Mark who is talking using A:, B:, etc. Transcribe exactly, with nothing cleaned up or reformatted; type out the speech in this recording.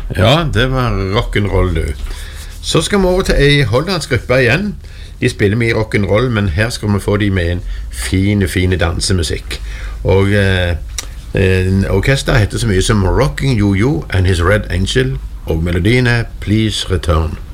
A: Ja, det var rock'n'roll, du. Så skal vi over til ei hollandsk gruppe igjen. De spiller mye rock'n'roll, men her skal vi få de med en fine, fine dansemusikk. Og eh, eh, orkestret heter så mye som Rocking You-You and His Red Angel, og melodien er Please Return.